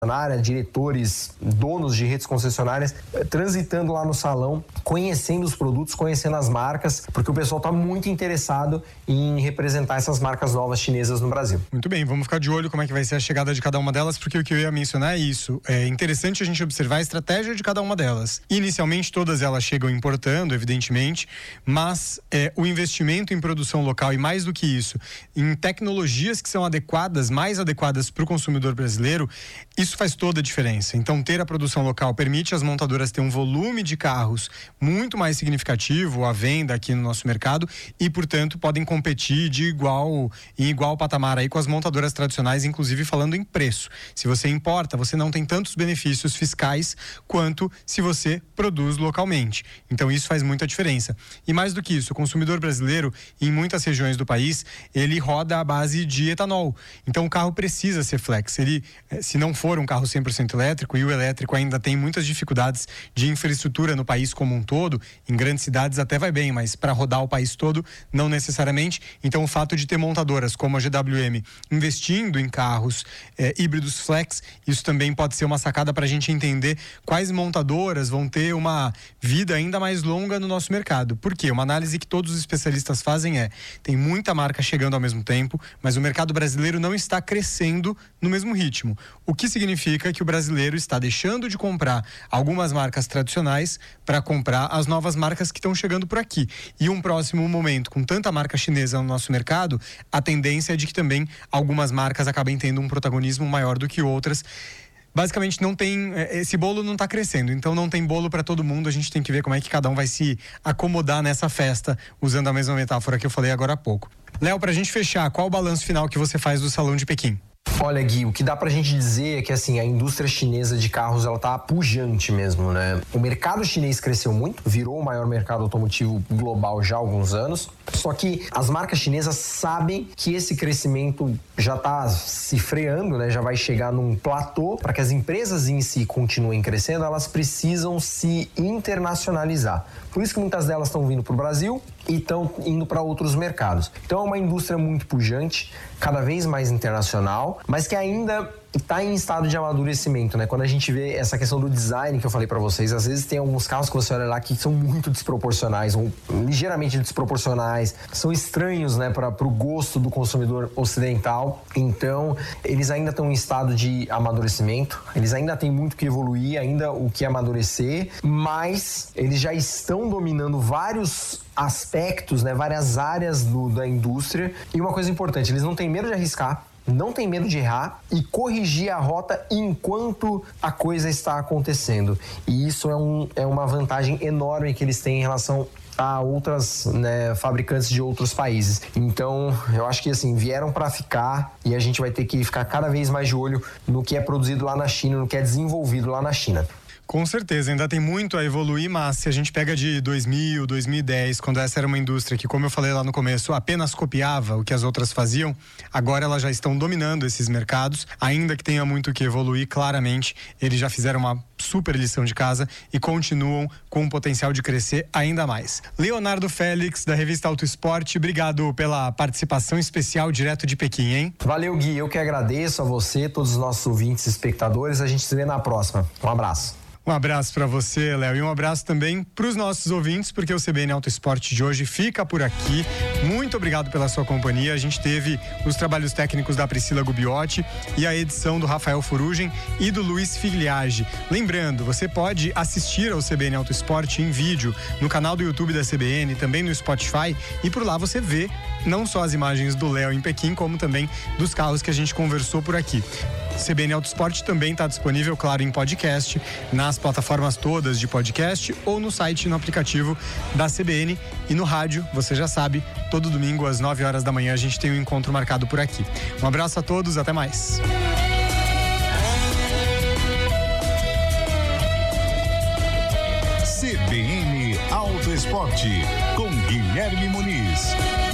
diretores, donos de redes concessionárias, transitando lá no salão, conhecendo os produtos, conhecendo as marcas, porque o pessoal está muito interessado em representar essas marcas novas chinesas no Brasil. Muito bem, vamos ficar de olho como é que vai ser a chegada de cada uma delas, porque o que eu ia mencionar é isso. É interessante a gente observar a estratégia de cada uma delas. Inicialmente, todas elas chegam importando, evidentemente, mas o investimento em produção local e, mais do que isso, em tecnologias que são adequadas, mais adequadas para o consumidor brasileiro, isso faz toda a diferença. Então, ter a produção local permite às montadoras ter um volume de carros muito mais significativo à venda aqui no nosso mercado e, portanto, podem competir em igual patamar aí com as montadoras tradicionais, inclusive falando em preço. Se você importa, você não tem tantos benefícios fiscais quanto se você produz localmente. Então, isso faz muita diferença. E mais do que isso, o consumidor brasileiro, em muitas regiões do país, ele roda à base de etanol. Então, o carro precisa ser flex. Ele, se não for um carro 100% elétrico, e o elétrico ainda tem muitas dificuldades de infraestrutura no país como um todo, em grandes cidades até vai bem, mas para rodar o país todo, não necessariamente. Então, o fato de ter montadoras como a GWM investindo em carros híbridos flex, isso também pode ser uma sacada para a gente entender quais montadoras vão ter uma vida ainda mais longa no nosso mercado. Por quê? Uma análise que todos os especialistas fazem tem muita marca chegando ao mesmo tempo, mas o mercado brasileiro não está crescendo no mesmo ritmo. O que significa que o brasileiro está deixando de comprar algumas marcas tradicionais para comprar as novas marcas que estão chegando por aqui. E um próximo momento, com tanta marca chinesa no nosso mercado, a tendência é de que também algumas marcas acabem tendo um protagonismo maior do que outras. Basicamente não tem, esse bolo não está crescendo, então não tem bolo para todo mundo, a gente tem que ver como é que cada um vai se acomodar nessa festa, usando a mesma metáfora que eu falei agora há pouco. Léo, para a gente fechar, qual o balanço final que você faz do Salão de Pequim? Olha, Gui, o que dá pra gente dizer é que, assim, a indústria chinesa de carros, ela tá pujante mesmo, né? O mercado chinês cresceu muito, virou o maior mercado automotivo global já há alguns anos, só que as marcas chinesas sabem que esse crescimento já tá se freando, né? Já vai chegar num platô. Para que as empresas em si continuem crescendo, elas precisam se internacionalizar. Por isso que muitas delas estão vindo pro Brasil e estão indo para outros mercados. Então é uma indústria muito pujante, cada vez mais internacional, mas que ainda está em estado de amadurecimento, né? Quando a gente vê essa questão do design que eu falei para vocês, às vezes tem alguns carros que você olha lá que são muito desproporcionais, ou ligeiramente desproporcionais, são estranhos, né, para o gosto do consumidor ocidental. Então, eles ainda estão em estado de amadurecimento, eles ainda têm muito que evoluir, ainda o que amadurecer, mas eles já estão dominando vários aspectos, né, várias áreas da indústria. E uma coisa importante, eles não têm medo de arriscar, não tem medo de errar e corrigir a rota enquanto a coisa está acontecendo. E isso é uma vantagem enorme que eles têm em relação a outras, né, fabricantes de outros países. Então, eu acho que, assim, vieram para ficar e a gente vai ter que ficar cada vez mais de olho no que é produzido lá na China, no que é desenvolvido lá na China. Com certeza, ainda tem muito a evoluir, mas se a gente pega de 2000, 2010, quando essa era uma indústria que, como eu falei lá no começo, apenas copiava o que as outras faziam, agora elas já estão dominando esses mercados, ainda que tenha muito que evoluir, claramente, eles já fizeram uma super lição de casa e continuam com o potencial de crescer ainda mais. Leonardo Félix, da revista Auto Esporte, obrigado pela participação especial direto de Pequim, hein? Valeu, Gui, eu que agradeço a você, todos os nossos ouvintes e espectadores, a gente se vê na próxima. Um abraço. Um abraço para você, Léo, e um abraço também para os nossos ouvintes, porque o CBN Auto Esporte de hoje fica por aqui. Muito obrigado pela sua companhia. A gente teve os trabalhos técnicos da Priscila Gubiotti e a edição do Rafael Furugem e do Luiz Figliage. Lembrando, você pode assistir ao CBN Auto Esporte em vídeo no canal do YouTube da CBN, também no Spotify, e por lá você vê não só as imagens do Léo em Pequim, como também dos carros que a gente conversou por aqui. CBN Auto Esporte também está disponível, claro, em podcast, nas plataformas todas de podcast ou no site e no aplicativo da CBN, e no rádio, você já sabe, todo domingo às 9 horas da manhã a gente tem um encontro marcado por aqui. Um abraço a todos, até mais. CBN Auto Esporte com Guilherme Muniz.